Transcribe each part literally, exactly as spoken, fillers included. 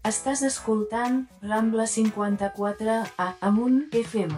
Estàs escoltant Rambla cinquanta-quatre a Amunt F M.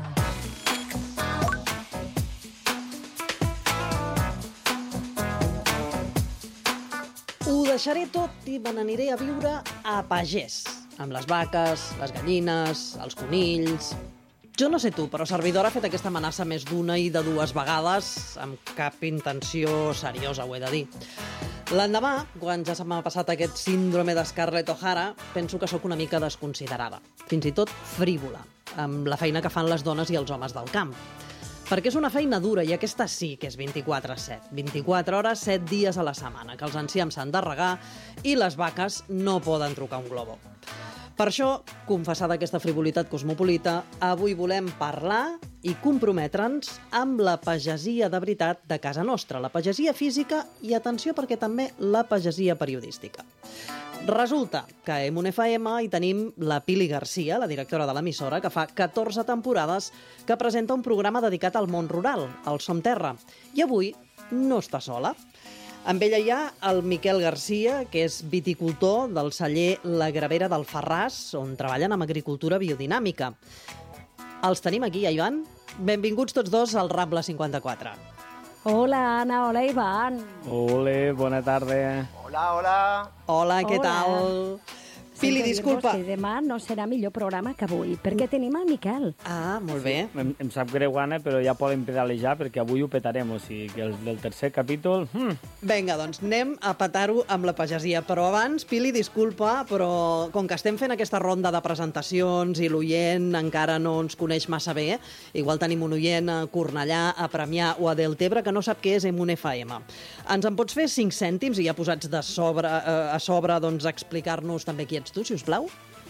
Ho deixaré tot i me n'aniré a viure a pagès, amb les vaques, les gallines, els conills... Jo no sé tu, però servidora ha fet aquesta amenaça més d'una i de dues vegades, amb cap intenció seriosa, ho he de dir. L'endemà, quan ja se m'ha passat aquest síndrome de Scarlett O'Hara, penso que sóc una mica desconsiderada, fins i tot frívola, amb la feina que fan les dones i els homes del camp. Perquè és una feina dura i aquesta sí que és vint-i-quatre set. vint-i-quatre hores, set dies a la setmana, que els enciams s'han de regar i les vaques no poden trucar un globo. Per això, confessada aquesta frivolitat cosmopolita, avui volem parlar i comprometre'ns amb la pagesia de veritat de casa nostra, la pagesia física i, atenció, perquè també la pagesia periodística. Resulta que a Emun F M hi tenim la Pili Garcia, la directora de l'emissora, que fa catorze temporades que presenta un programa dedicat al món rural, al Som Terra. I avui no està sola. Amb ella hi ha el Miquel Garcia, que és viticultor del celler La Gravera d'Alfarràs, on treballen amb agricultura biodinàmica. Els tenim aquí, ja, Ivan? Benvinguts tots dos al Rambla cinquanta-quatre. Hola, Anna, hola, Ivan. Hola, bona tarda. Hola, hola. Hola, què Hola. tal? Pili, Sento disculpa. dir-vos que demà no serà millor programa que avui, perquè tenim el Miquel. Ah, molt bé. Em, em sap greu, Anna, però ja poden pedalejar perquè avui ho petarem, o sigui que el del tercer capítol... Hmm. Vinga, doncs anem a petar-ho amb la pagesia. Però abans, Pili, disculpa, però com que estem fent aquesta ronda de presentacions i l'oient encara no ens coneix massa bé, igual tenim un oient a Cornellà, a Premià o a Deltebre que no sap què és Emun F M. Ens en pots fer cinc cèntims i ja posats de sobre, eh, a sobre doncs, explicar-nos també qui ets tu, si us plau?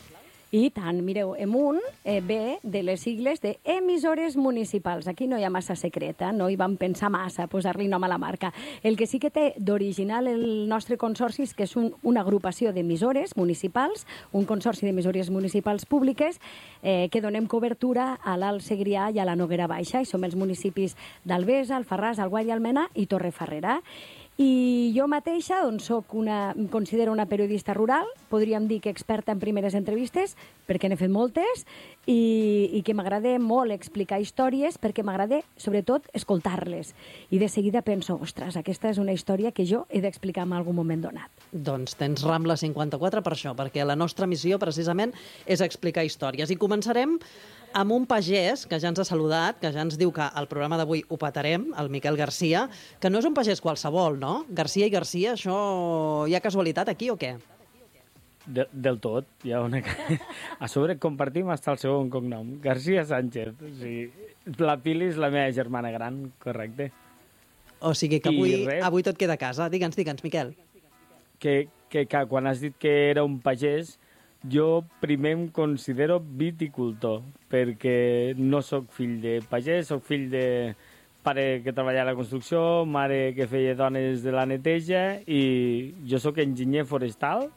I tant, mireu, Emun eh, ve de les sigles de emissores municipals. Aquí no hi ha massa secreta, no hi vam pensar massa a posar-li nom a la marca. El que sí que té d'original el nostre consorci és que és un, una agrupació d'emissores municipals, un consorci d'emissores municipals públiques eh, que donem cobertura a l'Alt Segrià i a la Noguera Baixa, i som els municipis d'Albesa, Alfarràs, Alguaire i Almena i Torrefarrera. I jo mateixa doncs, soc una, em considero una periodista rural, podríem dir que experta en primeres entrevistes, perquè n'he fet moltes, i, i que m'agrada molt explicar històries, perquè m'agrada, sobretot, escoltar-les. I de seguida penso, ostres, aquesta és una història que jo he d'explicar en algun moment donat. Doncs tens Rambla cinquanta-quatre per això, perquè la nostra missió, precisament, és explicar històries. I començarem amb un pagès que ja ens ha saludat, que ja ens diu que el programa d'avui ho petarem, el Miquel Garcia, que no és un pagès qualsevol, no? Garcia i Garcia, això hi ha casualitat aquí o què? De, del tot. Hi ha una... A sobre compartim hasta el segon cognom. García Sánchez. O sigui, la Pili és la meva germana gran, correcte. O sigui que I avui, res. avui tot queda a casa. Digue'ns, digue'ns, Miquel. Que, que, que quan has dit que era un pagès, jo primer em considero viticultor, perquè no sóc fill de pagès, sóc fill de pare que treballa a la construcció, mare que feia dones de la neteja, i jo sóc enginyer forestal,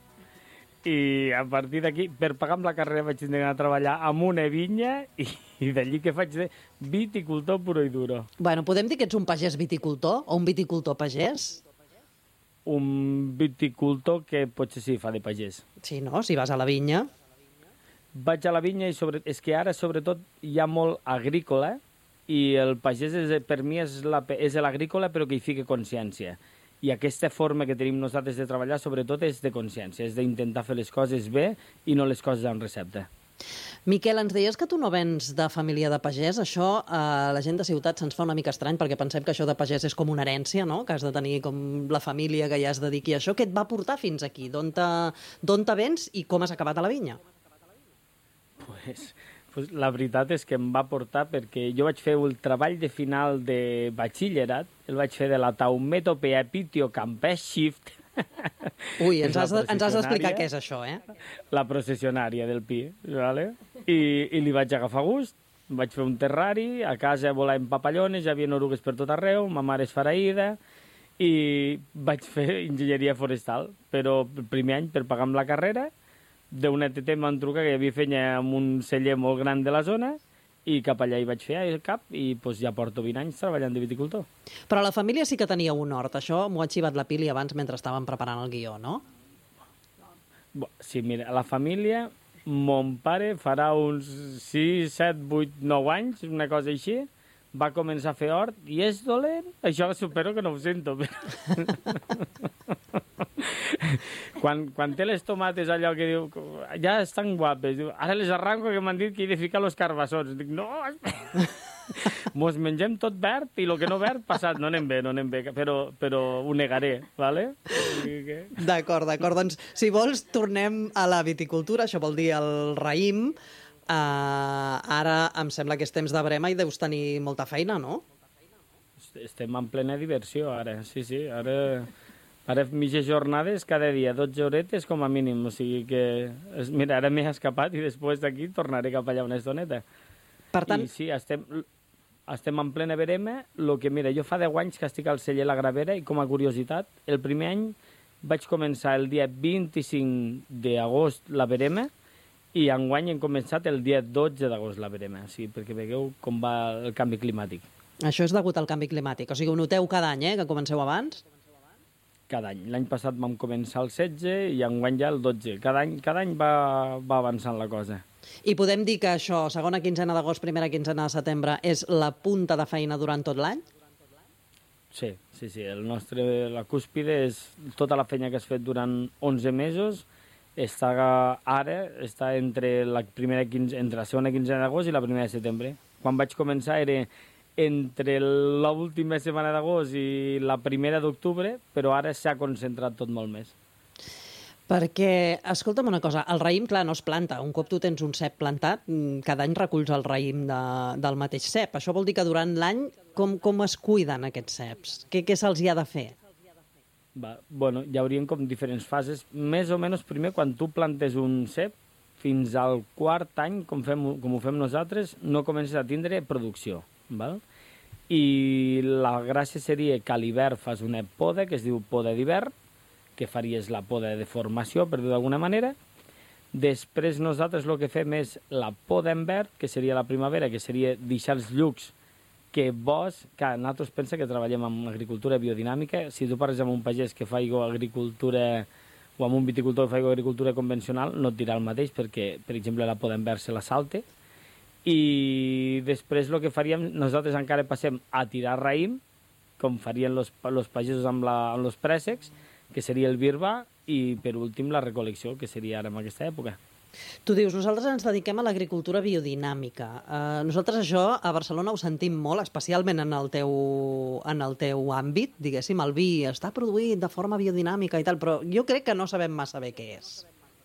i a partir d'aquí, per pagar amb la carrera vaig anar a treballar amb una vinya, i, i d'allí que faig de viticultor puro i duro. Bueno, podem dir que ets un pagès viticultor o un viticultor pagès? Un viticultor que potser sí fa de pagès. Sí, no? Si vas a la vinya. Vaig a la vinya i sobre... és que ara sobretot hi ha molt agrícola i el pagès és, per mi és la- és l'agrícola però que hi fica consciència. I aquesta forma que tenim nosaltres de treballar sobretot és de consciència, és d'intentar fer les coses bé i no les coses amb recepta. Miquel, ens deies que tu no vens de família de pagès. Això a la gent de ciutat se'ns fa una mica estrany perquè pensem que això de pagès és com una herència, no? Que has de tenir com la família que ja es dediqui a això. Què et va portar fins aquí? D'on te, d'on te vens i com has acabat a la vinya? Pues, pues la veritat és que em va portar perquè jo vaig fer el treball de final de batxillerat, el vaig fer de la Taumeto Peapitio Campes Shift. Ui, ens És la has, de, ens has d'explicar processionària. què és això, eh? La processionària del pi, ¿vale? I, i li vaig agafar gust, vaig fer un terrari, a casa volàvem papallones, hi havia orugues per tot arreu, ma mare és faraïda, i vaig fer enginyeria forestal, però el primer any, per pagar amb la carrera, d'una E T T em van trucar que hi havia feina amb un celler molt gran de la zona, i cap allà hi vaig fer el cap i doncs, ja porto vint anys treballant de viticultor. Però la família sí que tenia un hort. Això m'ho ha xivat la Pili abans mentre estàvem preparant el guió, no? Bo, sí, mira, a la família, mon pare farà uns sis, set, vuit, nou anys, una cosa així, va començar a fer hort i és dolent. Això supero que no ho sento. quan, quan té les tomates allò que diu ja estan guapes, diu, ara les arranco que m'han dit que he de ficar los carbassons. Dic, no, mos mengem tot verd i el que no verd passat. No anem bé, no anem bé, però, però ho negaré, vale? D'acord, d'acord. Doncs, si vols, tornem a la viticultura, això vol dir el raïm. Uh, ara em sembla que és temps de brema i deus tenir molta feina, no? Estem en plena diversió, ara. Sí, sí, ara... Ara mitges jornades cada dia, dotze horetes com a mínim. O sigui que... Mira, ara m'he escapat i després d'aquí tornaré cap allà una estoneta. Per tant... I sí, estem, estem en plena verema. Lo que, mira, jo fa deu anys que estic al celler La Gravera i com a curiositat, el primer any vaig començar el dia vint-i-cinc d'agost la verema i enguany hem començat el dia dotze d'agost la verema. O sigui, perquè veieu com va el canvi climàtic. Això és degut al canvi climàtic. O sigui, ho noteu cada any, eh, que comenceu abans? Cada any. L'any passat vam començar el setze i enguany ja el dotze. Cada any, cada any va, va avançant la cosa. I podem dir que això, segona quinzena d'agost, primera quinzena de setembre, és la punta de feina durant tot l'any? Sí, sí, sí. El nostre, la cúspide és tota la feina que has fet durant onze mesos, està ara està entre la, primera quinze, entre la segona quinzena d'agost i la primera de setembre. Quan vaig començar era entre l'última setmana d'agost i la primera d'octubre, però ara s'ha concentrat tot molt més. Perquè, escolta'm una cosa, el raïm, clar, no es planta. Un cop tu tens un cep plantat, cada any reculls el raïm de, del mateix cep. Això vol dir que durant l'any com, com es cuiden aquests ceps? Què, què se'ls hi ha de fer? Va, bueno, hi haurien com diferents fases. Més o menys, primer, quan tu plantes un cep, fins al quart any, com, fem, com ho fem nosaltres, no comences a tindre producció. Val? I la gràcia seria que a l'hivern fas una poda, que es diu poda d'hivern, que faries la poda de formació, per dir d'alguna manera. Després nosaltres el que fem és la poda en verd, que seria la primavera, que seria deixar els llucs que vos, que nosaltres pensa que treballem en agricultura biodinàmica. Si tu parles amb un pagès que fa agricultura o amb un viticultor que fa agricultura convencional, no et dirà el mateix, perquè, per exemple, la poda en verd se la salte. I després el que faríem, nosaltres encara passem a tirar raïm, com farien els pagesos amb, la, amb els préssecs, que seria el birba, i per últim la recol·lecció, que seria ara en aquesta època. Tu dius, nosaltres ens dediquem a l'agricultura biodinàmica. Uh, nosaltres això a Barcelona ho sentim molt, especialment en el teu, en el teu àmbit, diguéssim, el vi està produït de forma biodinàmica i tal, però jo crec que no sabem massa bé què és.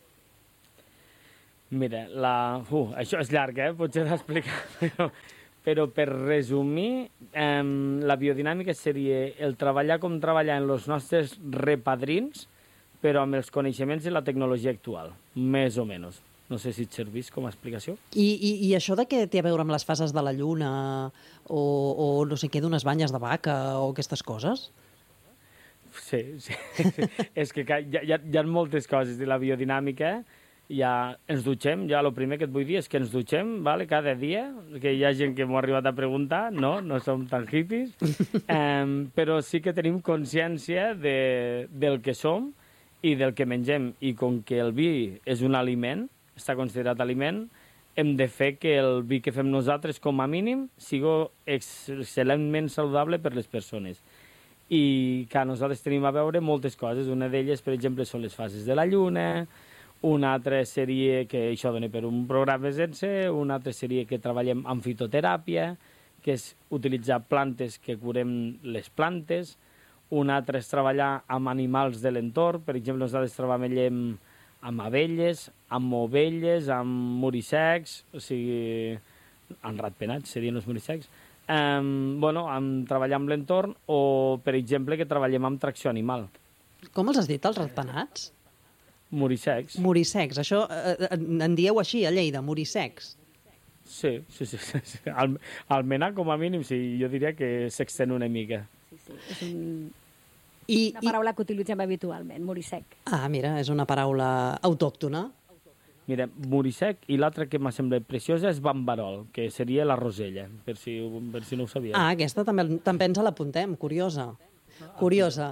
Mira, la... Uh, això és llarg, eh? Potser d'explicar, però, però per resumir, eh, la biodinàmica seria el treballar com treballar en els nostres repadrins, però amb els coneixements i la tecnologia actual, més o menys. No sé si et serveix com a explicació. I, i, i això de què té a veure amb les fases de la lluna o, o no sé què, d'unes banyes de vaca o aquestes coses? Sí, sí. És que hi ha, hi ha moltes coses de la biodinàmica. Ja ens dutxem, ja el primer que et vull dir és que ens dutxem, vale, cada dia, que hi ha gent que m'ho ha arribat a preguntar, no, no som tan hippies, um, però sí que tenim consciència de, del que som i del que mengem, i com que el vi és un aliment, està considerat aliment, hem de fer que el vi que fem nosaltres, com a mínim, sigui excel·lentment saludable per les persones. I que nosaltres tenim a veure moltes coses. Una d'elles, per exemple, són les fases de la lluna. Una altra seria, que això dona per un programa sense, una altra seria que treballem amb fitoteràpia, que és utilitzar plantes que curem les plantes. Una altra és treballar amb animals de l'entorn. Per exemple, nosaltres treballem amb abelles, amb ovelles, amb murisecs, o sigui, amb ratpenats serien els murisecs. Um, bueno, amb treballar amb l'entorn, o, per exemple, que treballem amb tracció animal. Com els has dit, els ratpenats? Murisecs. Murisecs, això eh, en dieu així a Lleida, murisecs. Sí, sí, sí. sí, sí. Al, almenar, com a mínim, sí, jo diria que s'extén una mica. Sí, sí, és un... I, una paraula i... que utilitzem habitualment, morisec. Ah, mira, és una paraula autòctona. Mira, morisec, i l'altra que m'ha semblat preciosa és bambarol, que seria la rosella, per si, per si no ho sabia. Ah, aquesta també, també ens l'apuntem, curiosa. Curiosa.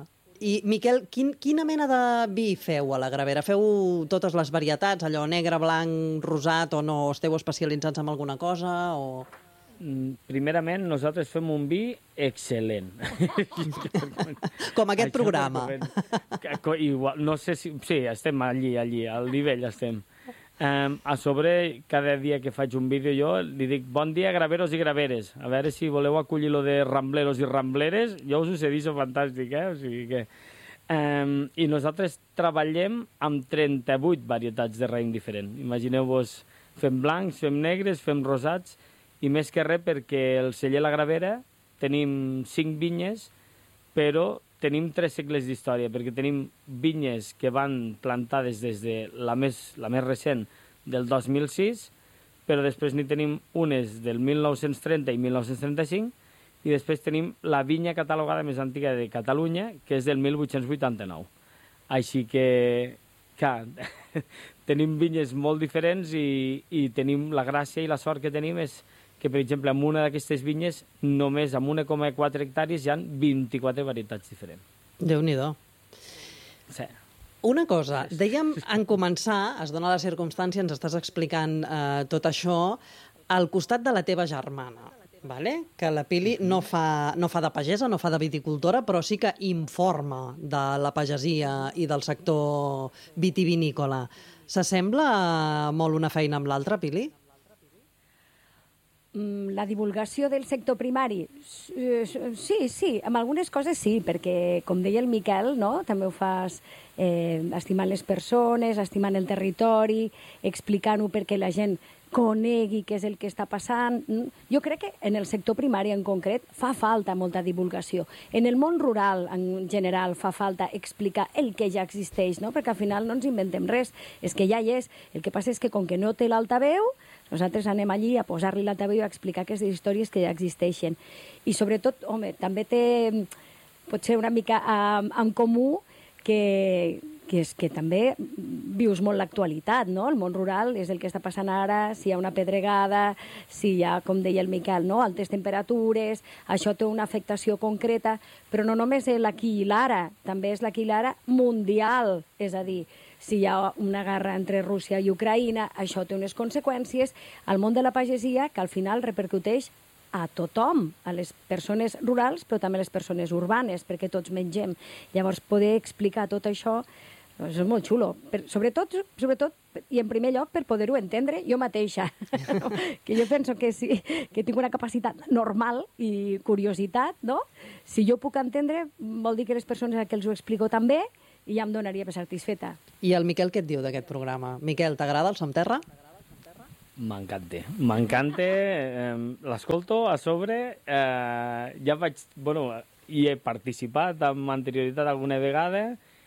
I, Miquel, quin, quina mena de vi feu a la Gravera? Feu totes les varietats, allò negre, blanc, rosat, o no? Esteu especialitzats en alguna cosa? O... Primerament, nosaltres fem un vi excel·lent. Com aquest programa. Igual, no sé si... Sí, estem allí, allí, al nivell estem. Um, a sobre, cada dia que faig un vídeo jo li dic bon dia, graveros i graveres. A veure si voleu acollir lo de rambleros i rambleres, jo us ho cedixo fantàstic, eh? O sigui que... Um, I nosaltres treballem amb trenta-vuit varietats de raïm diferent. Imagineu-vos, fem blancs, fem negres, fem rosats, i més que res perquè el celler La Gravera tenim cinc vinyes, però tenim tres segles d'història, perquè tenim vinyes que van plantades des de la més, la més recent del dos mil sis, però després n'hi tenim unes del mil nou-cents trenta i mil nou-cents trenta-cinc, i després tenim la vinya catalogada més antiga de Catalunya, que és del mil vuit-cents vuitanta-nou. Així que, clar, tenim vinyes molt diferents i, i tenim la gràcia i la sort que tenim és que, per exemple, en una d'aquestes vinyes, només amb una coma quatre hectàrees hi ha vint-i-quatre varietats diferents. Déu-n'hi-do. Sí. Una cosa, dèiem en començar, es dona la circumstància, ens estàs explicant eh, tot això, al costat de la teva germana, vale? Que la Pili no fa, no fa de pagesa, no fa de viticultora, però sí que informa de la pagesia i del sector vitivinícola. S'assembla molt una feina amb l'altra, Pili? La divulgació del sector primari, sí, sí, amb algunes coses sí, perquè, com deia el Miquel, no? També ho fas eh, estimant les persones, estimant el territori, explicant-ho perquè la gent conegui què és el que està passant. Jo crec que en el sector primari en concret fa falta molta divulgació. En el món rural en general fa falta explicar el que ja existeix, no? Perquè al final no ens inventem res, és que ja hi és. El que passa és que com que no té l'altaveu, nosaltres anem allí a posar-li l'altaveu i a explicar aquestes històries que ja existeixen. I sobretot, home, també té potser una mica en, en comú que, que és que també vius molt l'actualitat, no? El món rural és el que està passant ara, si hi ha una pedregada, si hi ha, com deia el Miquel, no? Altes temperatures, això té una afectació concreta, però no només és l'aquí i l'ara, també és l'aquí i l'ara mundial, és a dir, si hi ha una guerra entre Rússia i Ucraïna, això té unes conseqüències al món de la pagesia que al final repercuteix a tothom, a les persones rurals, però també a les persones urbanes, perquè tots mengem. Llavors, poder explicar tot això doncs és molt xulo. Per, sobretot, sobretot, i en primer lloc, per poder-ho entendre jo mateixa. Que jo penso que sí, que tinc una capacitat normal i curiositat, no? Si jo puc entendre, vol dir que les persones a qui els ho explico també, i ja em donaria per satisfeta. I el Miquel què et diu d'aquest programa? Miquel, t'agrada el Som Terra? M'encanta, m'encanta, eh, l'escolto a sobre, eh, ja vaig, bueno, hi he participat amb anterioritat alguna vegada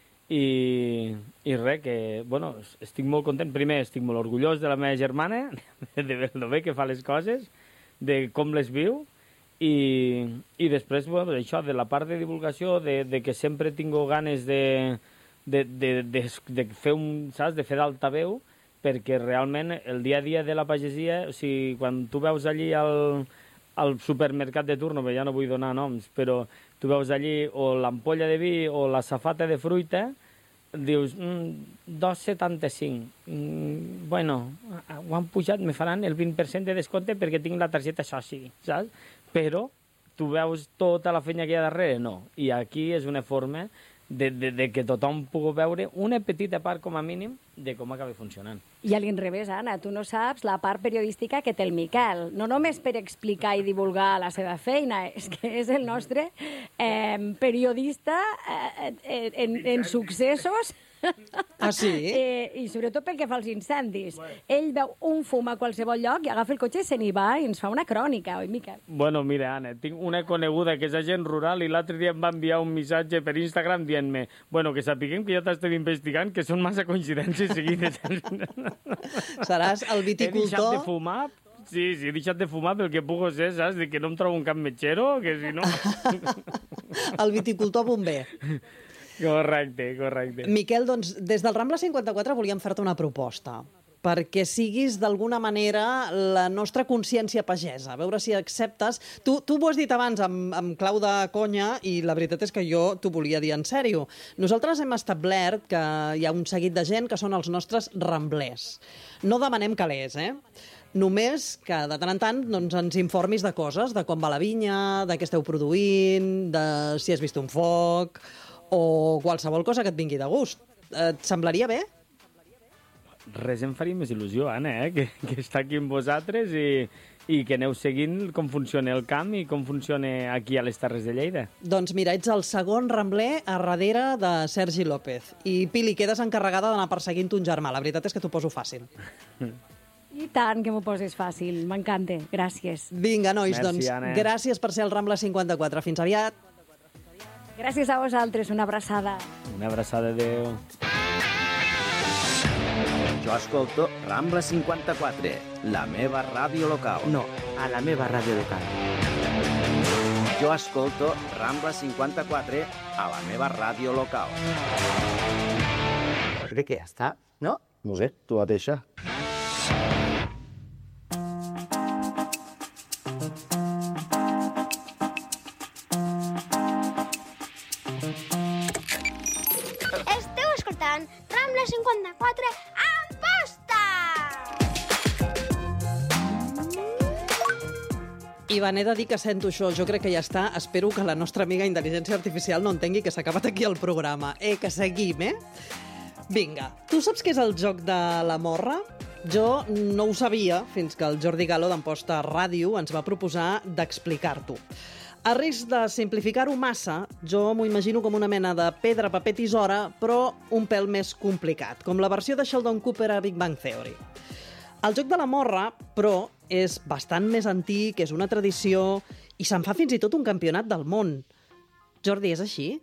i, i res, que, bueno, estic molt content. Primer, estic molt orgullós de la meva germana, de lo bé que fa les coses, de com les viu, i, i després, bueno, això, de la part de divulgació, de, de que sempre tinc ganes de, de, de, de, de fer un, saps, de fer d'altaveu, perquè realment el dia a dia de la pagesia, o sigui, quan tu veus allí al, al supermercat de turno, ja no vull donar noms, però tu veus allí o l'ampolla de vi o la safata de fruita, dius, mm, dos coma setanta-cinc. Mm, bueno, ho han pujat, me faran el vint per cent de descompte perquè tinc la targeta soci, saps? Però tu veus tota la feina que hi ha darrere? No. I aquí és una forma de, de, de que tothom pugui veure una petita part, com a mínim, de com acaba funcionant. I a l'inrevés, Anna, tu no saps la part periodística que té el Miquel. No només per explicar i divulgar la seva feina, és que és el nostre eh, periodista eh, en, en successos. Ah, sí? Eh, I sobretot pel que fa als incendis. Ell veu un fum a qualsevol lloc i agafa el cotxe i se n'hi va i ens fa una crònica, oi, Miquel? Bueno, mira, Anna, tinc una coneguda que és agent rural i l'altre dia em va enviar un missatge per Instagram dient-me, bueno, que sapiguem que ja t'estem investigant, que són massa coincidències seguides. Seràs el viticultor... He deixat de fumar... Sí, sí, he deixat de fumar pel que puc ser, saps? De que no em trobo un cap metgero, que si no... El viticultor bomber. Correcte, correcte. Miquel, doncs, des del Rambla cinquanta-quatre volíem fer-te una proposta, perquè siguis d'alguna manera la nostra consciència pagesa, a veure si acceptes. Tu, tu ho has dit abans amb, amb clau de conya i la veritat és que jo t'ho volia dir en sèrio. Nosaltres hem establert que hi ha un seguit de gent que són els nostres ramblers. No demanem calés, eh? Només que de tant en tant doncs, ens informis de coses, de com va la vinya, de què esteu produint, de si has vist un foc o qualsevol cosa que et vingui de gust. Et semblaria bé? Res em faria més il·lusió, Anna, eh? que, que està aquí amb vosaltres i, i que aneu seguint com funciona el camp i com funciona aquí a les Terres de Lleida. Doncs mira, ets el segon rambler a darrere de Sergi López. I, Pili, quedes encarregada d'anar perseguint ton germà. La veritat és que t'ho poso fàcil. I tant que m'ho poses fàcil, m'encanta. Gràcies. Vinga, nois, Merci, doncs Anna. gràcies per ser al Rambla cinquanta-quatre. Fins aviat. Gràcies a vosaltres, una abraçada. Una abraçada, adéu. Jo escolto Rambla cinquanta-quatre, la meva ràdio local. No, a la meva ràdio local. Jo escolto Rambla cinquanta-quatre a la meva ràdio local. Crec que ja està, no? No sé, tu mateixa. Esteu escoltant Rambla cinquanta-quatre en posta! Ivan, he de dir que sento això. Jo crec que ja està. Espero que la nostra amiga intel·ligència artificial no entengui que s'ha acabat aquí el programa. Eh, que seguim, eh? Vinga, tu saps què és el joc de la morra? Jo no ho sabia fins que el Jordi Galo d'Amposta Ràdio ens va proposar d'explicar-t'ho. A risc de simplificar-ho massa, jo m'ho imagino com una mena de pedra, paper, tisora, però un pèl més complicat, com la versió de Sheldon Cooper a Big Bang Theory. El joc de la morra, però, és bastant més antic, és una tradició, i se'n fa fins i tot un campionat del món. Jordi, és així?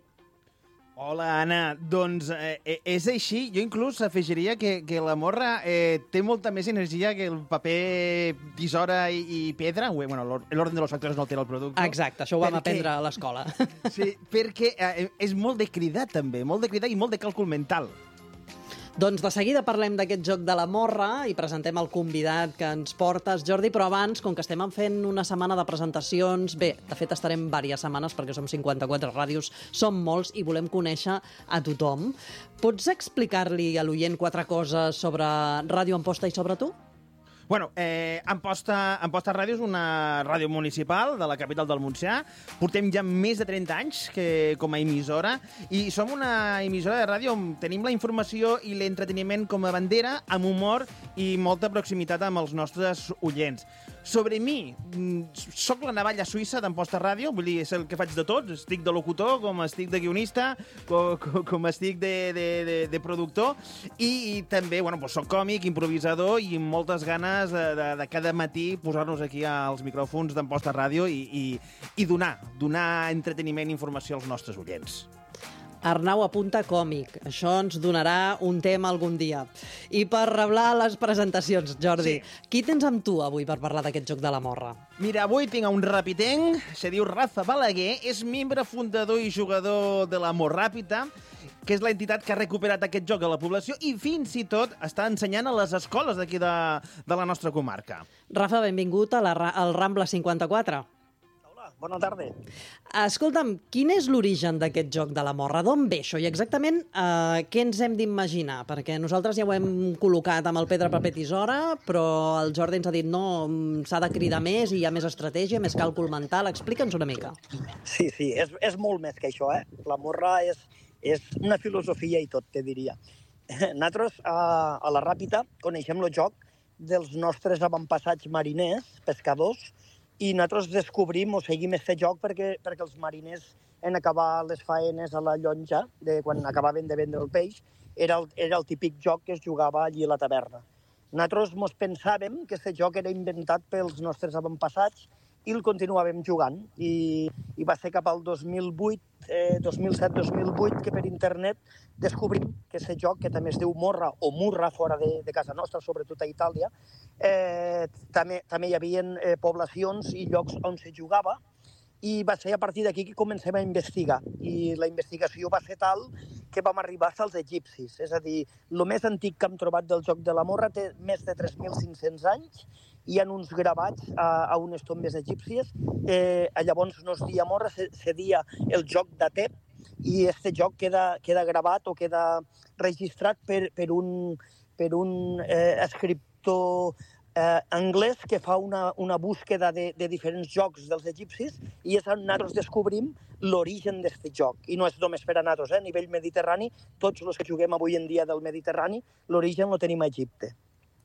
Hola, Anna. Doncs eh, és així. Jo inclús afegiria que, que la morra eh, té molta més energia que el paper, tisora i, i pedra. Ui, bueno, l'ordre de los factores no altera el producte. Exacte, això ho vam perquè... aprendre a l'escola. Sí, perquè eh, és molt de cridar, també. Molt de cridar i molt de càlcul mental. Doncs de seguida parlem d'aquest joc de la morra i presentem el convidat que ens portes, Jordi, però abans, com que estem fent una setmana de presentacions, bé, de fet estarem diverses setmanes perquè som cinquanta-quatre ràdios, som molts i volem conèixer a tothom. Pots explicar-li a l'oient quatre coses sobre Ràdio Amposta i sobre tu? Bueno, eh, Amposta, Amposta Ràdio és una ràdio municipal de la capital del Montsià. Portem ja més de trenta anys que, com a emissora i som una emissora de ràdio on tenim la informació i l'entreteniment com a bandera, amb humor i molta proximitat amb els nostres oients. Sobre mi, soc la navalla suïssa d'Amposta Ràdio, vull dir, és el que faig de tots. Estic de locutor, com estic de guionista, com, com, com estic de, de, de, de productor i, i també, bueno, doncs soc còmic, improvisador i amb moltes ganes de, de, de cada matí posar-nos aquí als micròfons d'Amposta Ràdio i, i, i donar, donar entreteniment i informació als nostres oients. Arnau apunta còmic. Això ens donarà un tema algun dia. I per reblar les presentacions, Jordi, sí. Qui tens amb tu avui per parlar d'aquest joc de la morra? Mira, avui tinc un rapitenc, se diu Rafa Balaguer, és membre fundador i jugador de la Molt Ràpida, que és l'entitat que ha recuperat aquest joc a la població i fins i tot està ensenyant a les escoles d'aquí de, de la nostra comarca. Rafa, benvingut a la, al Rambla cinquanta-quatre. Bona tarda. Escolta'm, quin és l'origen d'aquest joc de la morra? D'on ve això? I exactament eh, què ens hem d'imaginar? Perquè nosaltres ja ho hem col·locat amb el pedra, paper, tisora, però el Jordi ens ha dit no, s'ha de cridar més i hi ha més estratègia, més càlcul mental. Explica'ns una mica. Sí, sí, és, és molt més que això, eh? La morra és, és una filosofia i tot, te diria. Nosaltres, a, a la Ràpita, coneixem el joc dels nostres avantpassats mariners, pescadors, i nosaltres descobrim o seguim aquest joc perquè, perquè els mariners, en acabar les faenes a la llonja, de quan acabaven de vendre el peix, era el, era el típic joc que es jugava allí a la taverna. Nosaltres mos pensàvem que aquest joc era inventat pels nostres avantpassats i el continuàvem jugant. I, i va ser cap al dos mil vuit, eh, dos mil set dos mil vuit que per internet descobrim que aquest joc, que també es diu morra o murra fora de, de casa nostra, sobretot a Itàlia, eh, també, també hi havia eh, poblacions i llocs on se jugava i va ser a partir d'aquí que comencem a investigar. I la investigació va ser tal que vam arribar fins als egipcis. És a dir, el més antic que hem trobat del joc de la morra té més de tres mil cinc-cents anys. Hi ha uns gravats a, a unes tombes egípcies. Eh, llavors no es dia morra, se, se dia el joc d'Atep, i aquest joc queda, queda gravat o queda registrat per, per un, per un eh, escriptor eh, anglès que fa una, una búsqueda de, de diferents jocs dels egipcis, i és on nosaltres descobrim l'origen d'aquest joc. I no és només per a nosaltres, eh? A nivell mediterrani, tots els que juguem avui en dia del Mediterrani, l'origen lo tenim a Egipte.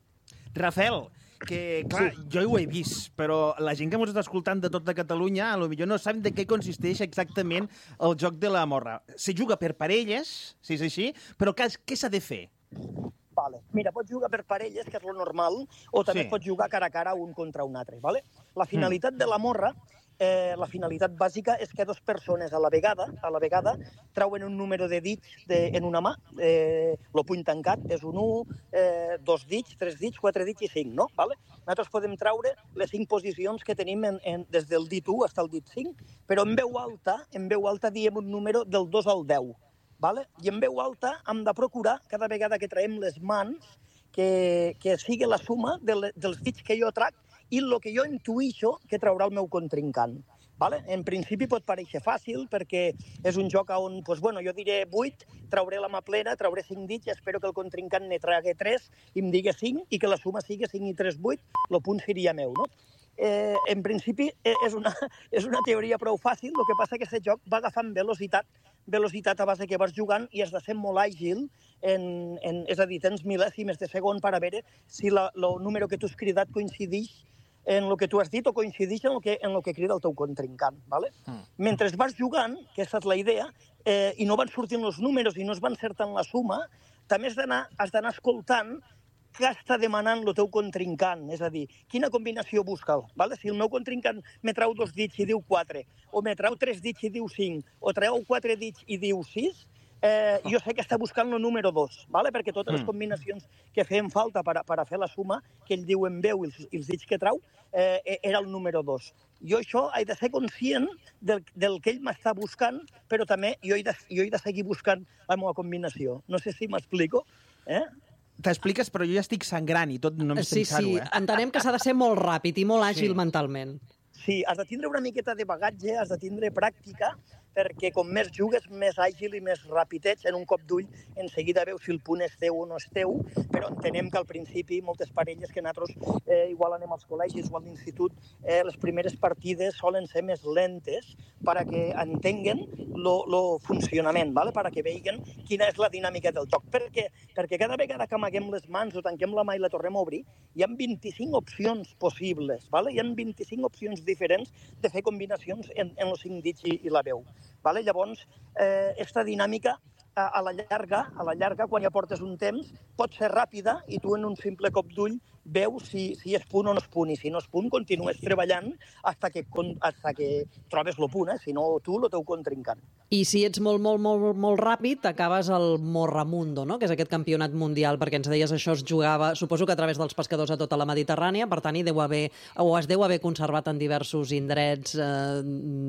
Rafael, que, clar, sí. jo ho he vist, però la gent que ens està escoltant de tota Catalunya potser no saben de què consisteix exactament el joc de la morra. Se juga per parelles, si és així, però què, què s'ha de fer? Vale. Mira, pots jugar per parelles, que és lo normal, o també sí. pots jugar cara a cara un contra un altre. Vale? La finalitat mm. de la morra, eh, la finalitat bàsica és que dues persones a la vegada a la vegada trauen un número de dits de, en una mà, eh, el puny tancat és un u, eh, dos dits, tres dits, quatre dits i cinc, no? Vale? Nosaltres podem traure les cinc posicions que tenim en, en, des del dit u fins al dit cinc, però en veu alta, en veu alta diem un número del dos al deu. Vale? I en veu alta hem de procurar, cada vegada que traiem les mans, que, que sigui la suma de le, dels dits que jo trac i el que jo intuïxo que traurà el meu contrincant. Vale? En principi pot parèixer fàcil, perquè és un joc on pues, bueno, jo diré vuit, trauré la mà plena, trauré cinc dits i espero que el contrincant ne tragui tres i em digui cinc, i que la suma sigui cinc i tres, vuit, el punt seria meu, no? Eh, en principi és una, és una teoria prou fàcil, el que passa que aquest joc va agafant velocitat, velocitat a base que vas jugant, i has de ser molt àgil, en, en, és a dir, tens mil·lèsimes de segon per a veure si el número que tu has cridat coincideix en el que tu has dit o coincideix en el que, en el que crida el teu contrincant. Vale? Mm. Mentre vas jugant, que aquesta és la idea, eh, i no van sortint els números i no es van encertant la suma, també has d'anar has d'anar escoltant què està demanant el teu contrincant, és a dir, quina combinació busca. Vale? Si el meu contrincant me trau dos dits i diu quatre, o me trau tres dits i diu cinc, o treu quatre dits i diu sis, eh, jo sé que està buscant el número dos, vale? Perquè totes les combinacions que feien falta per a, per a fer la suma, que ell diu en veu i els, i els dits que trau, eh, era el número dos. Jo això he de ser conscient del, del que ell m'està buscant, però també jo he, de, jo he de seguir buscant la meva combinació. No sé si m'explico, eh? T'expliques, però jo ja estic sangrant i tot només sí, pensar-ho, sí. eh? Entenem que s'ha de ser molt ràpid i molt àgil Sí. mentalment. Sí, has de tindre una miqueta de bagatge, has de tindre pràctica, perquè com més jugues, més àgil i més ràpid ets. En un cop d'ull, en seguida veus si el punt és teu o no és teu, però entenem que al principi moltes parelles que nosaltres eh, igual anem als col·legis o a l'institut, eh, les primeres partides solen ser més lentes perquè entenguen el funcionament, ¿vale? Perquè vegin quina és la dinàmica del joc. Per què? Perquè cada vegada que amaguem les mans o tanquem la mà i la tornem a obrir, hi ha vint-i-cinc opcions possibles, ¿vale? Hi ha vint-i-cinc opcions diferents de fer combinacions en, en els cinc dits i, i la veu. Vale? Llavors, eh, aquesta dinàmica a, a la llarga, a la llarga, quan ja portes un temps, pot ser ràpida i tu en un simple cop d'ull veus si, si és punt o no és punt, i si no és punt continues treballant hasta que, hasta que trobes el punt, eh? Si no tu, el teu contrincant. I si ets molt, molt, molt, molt ràpid, acabes al Morramundo, no? Que és aquest campionat mundial, perquè ens deies això es jugava, suposo que a través dels pescadors a tota la Mediterrània, per tant, hi deu haver, o es deu haver conservat en diversos indrets eh,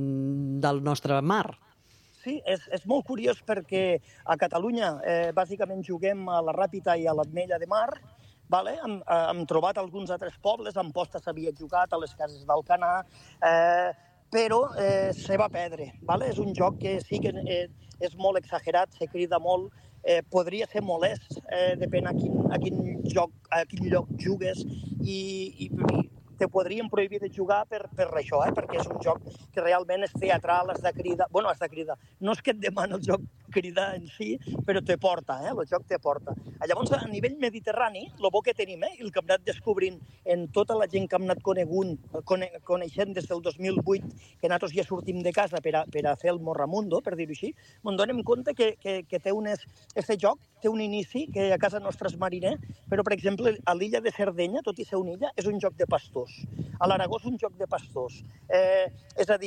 del nostre mar. Sí, és, és molt curiós perquè a Catalunya eh, bàsicament juguem a la Ràpita i a l'Ametlla de Mar. Vale? Hem, hem trobat alguns altres pobles, a Amposta s'havia jugat, a les cases d'Alcanar, eh, però eh, se va perdre. Vale? És un joc que sí que eh, és molt exagerat, se crida molt, eh, podria ser molest, eh, depèn a quin, a quin joc, a quin lloc jugues, i, i, i te podrien prohibir de jugar per, per això, eh? Perquè és un joc que realment és teatral, has de cridar... Bueno, has de cridar. No és que et demana el joc cridar en si, però te porta, eh? El joc te porta. Llavors, a nivell mediterrani, el bo que tenim, eh? El que hem anat descobrint en tota la gent que hem anat conegut, cone, coneixent des del dos mil vuit, que nosaltres ja sortim de casa per a, per a fer el Morramundo, per dir-ho així, ens donem compte que, que, que té unes... Este joc té un inici que a casa nostra és mariner, però, per exemple, a l'illa de Sardenya, tot i ser una illa, és un joc de pastors. A l'Aragó és un joc de pastors. Eh, és a dir,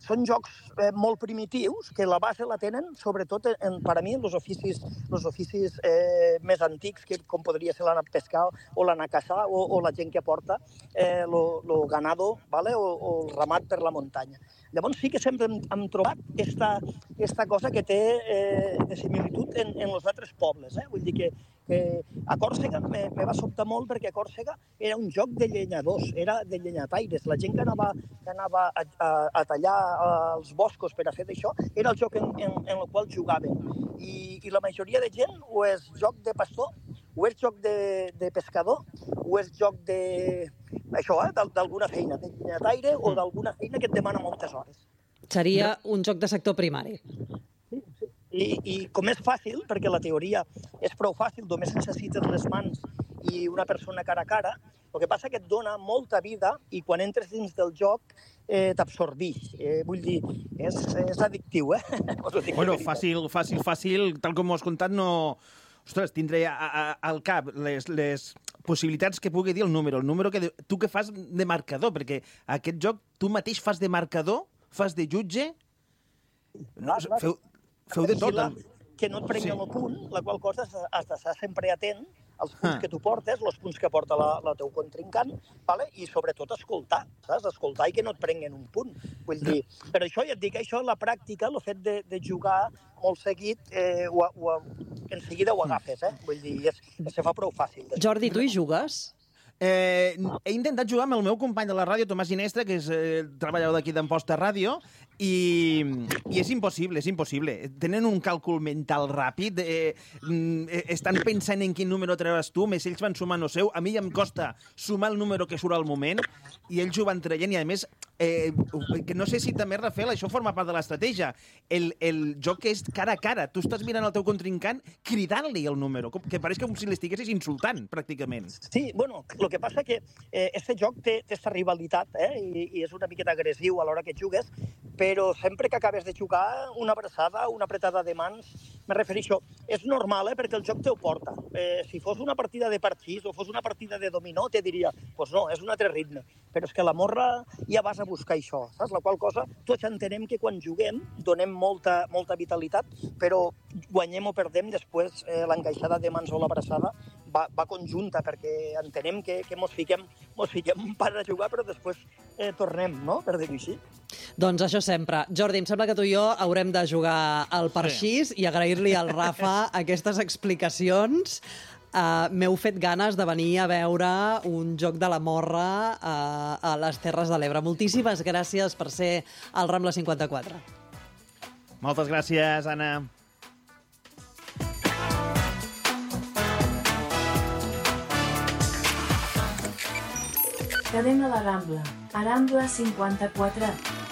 són jocs eh, molt primitius, que la base la tenen, sobretot, en, per a mi, els oficis, els oficis eh, més antics, que, com podria ser l'anar a pescar o l'anar a caçar, o, o la gent que porta eh, lo, lo ganado, vale? o, o el ramat per la muntanya. Llavors sí que sempre hem, hem trobat esta, esta cosa que té eh, de similitud en, en els altres pobles. Eh? Vull dir que, que a Còrsega me, me va sobtar molt perquè a Còrsega era un joc de llenyadors, era de llenyataires. La gent que anava, que anava a, a, a tallar els boscos per a fer d'això era el joc en, en, en el qual jugaven. I, I la majoria de gent o és joc de pastor, o és joc de, de pescador, o és joc de... això, eh, d'alguna feina, de llenyataire o d'alguna feina que et demana moltes hores. Seria un joc de sector primari. Sí, sí. I, I com és fàcil, perquè la teoria és prou fàcil, només necessites les mans i una persona cara a cara, el que passa que et dona molta vida i quan entres dins del joc eh, t'absorbix. Eh, vull dir, és, és addictiu, eh? Bueno, fàcil, fàcil, fàcil, tal com ho has contat, no... Ostres, tindré a, a, al cap les, les possibilitats que pugui dir el número. El número que de, tu que fas de marcador, perquè aquest joc tu mateix fas de marcador, fas de jutge... No, feu, feu de tot. La, que no et prenguen sí. el punt, la qual cosa has d'estar sempre atent als punts ah. que tu portes, els punts que porta la, la teu contrincant, vale? I sobretot escoltar, saps? Escoltar i que no et prenguen un punt. Vull dir, però això, ja et dic, això la pràctica, el fet de, de jugar molt seguit, eh, o, o, en seguida ho agafes, eh? Vull dir, es, se fa prou fàcil. Jordi, tu hi jugues? Eh, he intentat jugar amb el meu company de la ràdio, Tomàs Ginestra, que és eh, treballador d'aquí d'Amposta Ràdio, i, i és impossible, és impossible. Tenen un càlcul mental ràpid, eh, eh, estan pensant en quin número treuràs tu, més ells van sumant el seu. A mi ja em costa sumar el número que surt al moment, i ells ho van traient, i a més, eh, que no sé si també, Rafael, això forma part de l'estratègia. El, el joc és cara a cara. Tu estàs mirant el teu contrincant cridant-li el número, que pareix com si l'estiguessis insultant, pràcticament. Sí, bueno, el que passa que eh, este joc té aquesta rivalitat, eh, i, i és una miqueta agressiu a l'hora que jugues, però sempre que acabes de jugar, una abraçada, una apretada de mans, me refereixo, és normal, eh, perquè el joc te ho porta. Eh, si fos una partida de parxís o fos una partida de dominó, te diria, doncs pues no, és un altre ritme. Però és que la morra ja vas a buscar això, saps? La qual cosa, tots entenem que quan juguem donem molta, molta vitalitat, però guanyem o perdem després eh, l'encaixada de mans o l'abraçada va, va conjunta, perquè entenem que, que mos fiquem, mos fiquem per a jugar, però després eh, tornem, no?, per dir-ho així. Doncs això sempre. Jordi, em sembla que tu i jo haurem de jugar al parxís sí. i agrair-li al Rafa aquestes explicacions. Uh, M'heu fet ganes de venir a veure un joc de la morra uh, a les Terres de l'Ebre. Moltíssimes gràcies per ser al Rambla cinquanta-quatre. Moltes gràcies, Anna. Cadena La Rambla, a Rambla cinquanta-quatre.